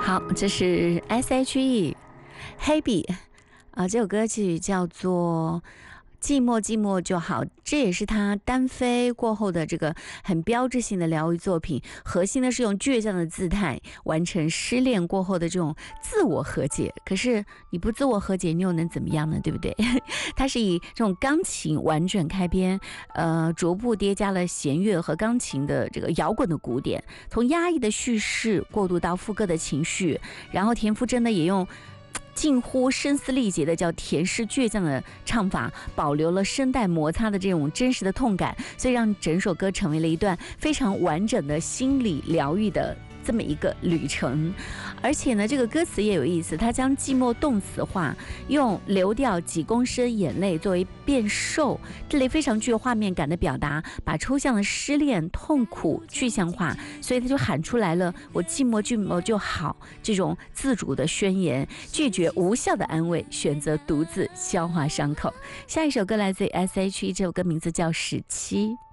好，这是 S.H.E 黑笔这首歌曲叫做寂寞寂寞就好，这也是他单飞过后的这个很标志性的疗愈作品。核心呢是用倔强的姿态完成失恋过后的这种自我和解。可是你不自我和解，你又能怎么样呢？对不对？它是以这种钢琴完整开篇，逐步叠加了弦乐和钢琴的这个摇滚的鼓点，从压抑的叙事过渡到副歌的情绪，然后田馥甄呢也用近乎声嘶力竭的叫甜诗倔强的唱法，保留了声带摩擦的这种真实的痛感，所以让整首歌成为了一段非常完整的心理疗愈的这么一个旅程。而且呢，这个歌词也有意思，它将寂寞动词化，用流掉几公升眼泪作为变瘦这类非常具有画面感的表达，把抽象的失恋痛苦具象化，所以他就喊出来了我寂寞寂寞就好，这种自主的宣言，拒绝无效的安慰，选择独自消化伤口。下一首歌来自 S.H.E 这首歌名字叫17。